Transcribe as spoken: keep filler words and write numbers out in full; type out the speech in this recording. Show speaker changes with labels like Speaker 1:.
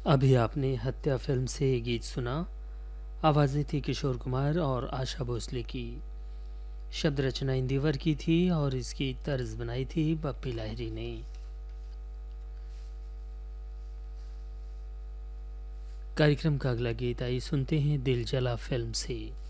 Speaker 1: अभी आपने हत्या फिल्म से ये गीत सुना। आवाज़ें थी किशोर कुमार और आशा भोसले की। शब्द रचना इंदिवर की थी और इसकी तर्ज बनाई थी बप्पी लाहिरी ने। कार्यक्रम का अगला गीत आई सुनते हैं दिल जला फिल्म से।